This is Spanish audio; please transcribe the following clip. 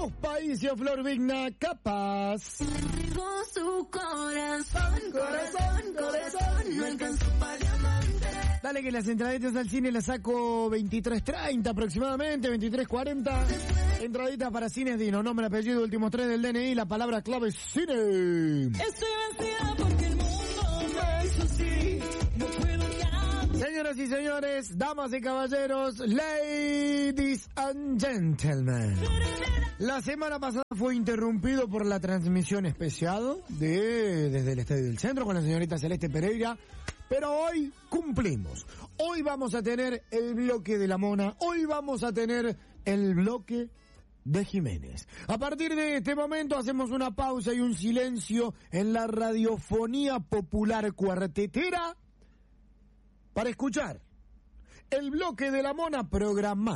Luz País y Flor Vigna, Capaz. Su corazón, no alcanzó para diamante. Dale que las entraditas al cine las saco 23:30 aproximadamente, 23:40. Entraditas para Cines Dino, nombre, apellido, últimos 3 del DNI, la palabra clave cine. Estoy vencida porque el mundo me hizo así. No puedo ya. Señoras y señores, damas y caballeros, ladies and gentlemen. La semana pasada fue interrumpido por la transmisión especial desde el Estadio del Centro con la señorita Celeste Pereira, pero hoy cumplimos. Hoy vamos a tener el bloque de la Mona, hoy vamos a tener el bloque de Jiménez. A partir de este momento hacemos una pausa y un silencio en la radiofonía popular cuartetera para escuchar el bloque de la Mona programado